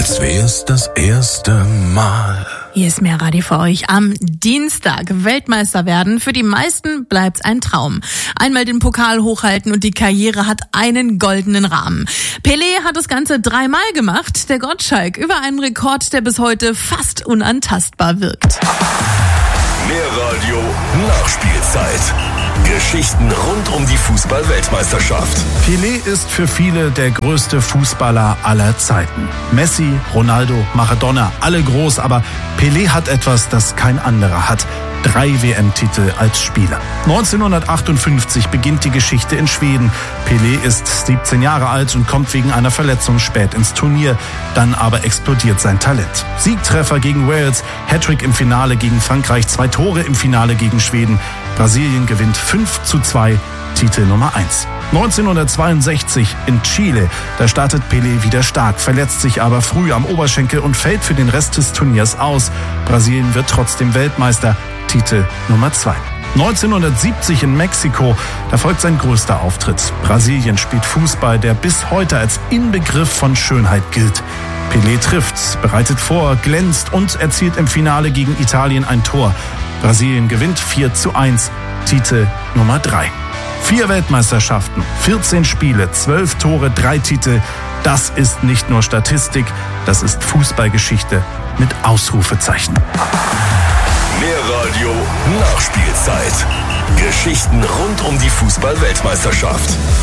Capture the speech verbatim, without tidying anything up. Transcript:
als wär's das erste Mal. Hier ist mehr Radio für euch. Am Dienstag Weltmeister werden. Für die meisten bleibt's ein Traum. Einmal den Pokal hochhalten und die Karriere hat einen goldenen Rahmen. Pelé hat das Ganze dreimal gemacht. Der Gottschalk über einen Rekord, der bis heute fast unantastbar wirkt. Mehr Radio Nachspielzeit. Geschichten rund um die Fußball-Weltmeisterschaft. Pelé ist für viele der größte Fußballer aller Zeiten. Messi, Ronaldo, Maradona, alle groß, aber Pelé hat etwas, das kein anderer hat. Drei W M-Titel als Spieler. neunzehnhundertachtundfünfzig beginnt die Geschichte in Schweden. Pelé ist siebzehn Jahre alt und kommt wegen einer Verletzung spät ins Turnier. Dann aber explodiert sein Talent. Siegtreffer gegen Wales, Hattrick im Finale gegen Frankreich, zwei Tore im Finale gegen Schweden. Brasilien gewinnt fünf zu zwei, Titel Nummer eins. neunzehnhundertzweiundsechzig in Chile, da startet Pelé wieder stark, verletzt sich aber früh am Oberschenkel und fällt für den Rest des Turniers aus. Brasilien wird trotzdem Weltmeister, Titel Nummer zwei. neunzehnhundertsiebzig in Mexiko, da folgt sein größter Auftritt. Brasilien spielt Fußball, der bis heute als Inbegriff von Schönheit gilt. Pelé trifft, bereitet vor, glänzt und erzielt im Finale gegen Italien ein Tor. Brasilien gewinnt vier zu eins, Titel Nummer drei. Vier Weltmeisterschaften, vierzehn Spiele, zwölf Tore, drei Titel. Das ist nicht nur Statistik, das ist Fußballgeschichte mit Ausrufezeichen. Mehr Radio Nachspielzeit. Geschichten rund um die Fußball-Weltmeisterschaft.